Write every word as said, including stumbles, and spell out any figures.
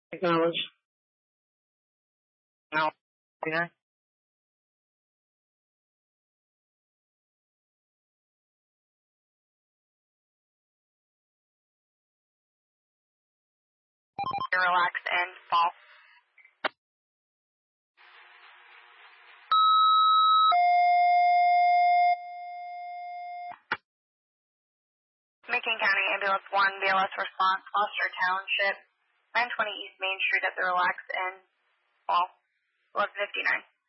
Acknowledge. Now, here. Relax and fall. Macon County Ambulance one, B L S response, Foster Township, nine twenty East Main Street at the Relax and Fall, eleven fifty-nine.